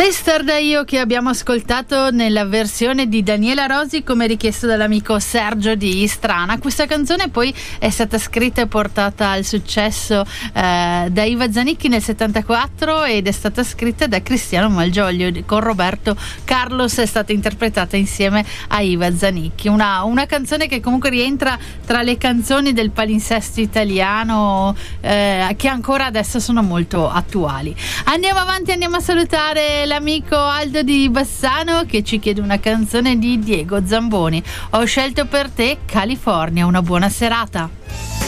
Tester da io, che abbiamo ascoltato nella versione di Daniela Rosi come richiesto dall'amico Sergio di Istrana. Questa canzone poi è stata scritta e portata al successo da Iva Zanicchi nel 74 ed è stata scritta da Cristiano Malgioglio. Con Roberto Carlos è stata interpretata insieme a Iva Zanicchi, una canzone che comunque rientra tra le canzoni del palinsesto italiano che ancora adesso sono molto attuali. Andiamo avanti, andiamo a salutare l'amico Aldo di Bassano che ci chiede una canzone di Diego Zamboni. Ho scelto per te California. Una buona serata.